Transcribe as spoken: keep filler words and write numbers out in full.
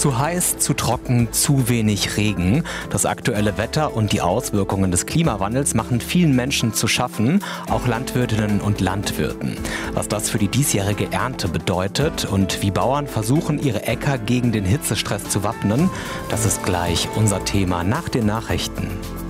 Zu heiß, zu trocken, zu wenig Regen. Das aktuelle Wetter und die Auswirkungen des Klimawandels machen vielen Menschen zu schaffen, auch Landwirtinnen und Landwirten. Was das für die diesjährige Ernte bedeutet und wie Bauern versuchen, ihre Äcker gegen den Hitzestress zu wappnen, das ist gleich unser Thema nach den Nachrichten.